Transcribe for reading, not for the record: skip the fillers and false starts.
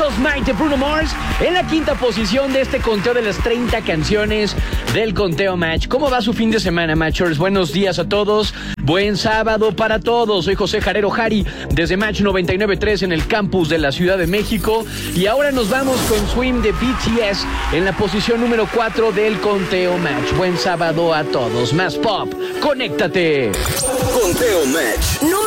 Just Mine de Bruno Mars en la quinta posición de este conteo de las 30 canciones del Conteo Match. ¿Cómo va su fin de semana, Matchers? Buenos días a todos. Buen sábado para todos. Soy José Jarero Jari desde Match 99.3 en el campus de la Ciudad de México. Y ahora nos vamos con Swim de BTS en la posición número 4 del Conteo Match. Buen sábado a todos. Más pop. Conéctate. Conteo Match.